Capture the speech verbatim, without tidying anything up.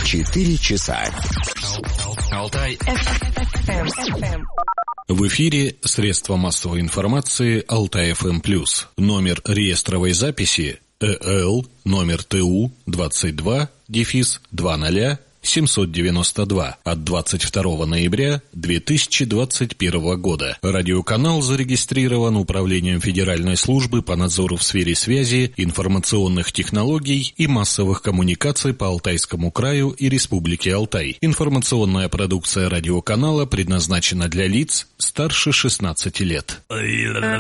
Четыре часа. Алтай. В эфире средства массовой информации Алтай эф эм плюс. Номер реестровой записи ЭЛ номер ТУ двадцать два дефис двадцать семьсот девяносто два от двадцать второго ноября две тысячи двадцать первого года. Радиоканал зарегистрирован Управлением Федеральной службы по надзору в сфере связи, информационных технологий и массовых коммуникаций по Алтайскому краю и Республике Алтай. Информационная продукция радиоканала предназначена для лиц старше шестнадцати лет.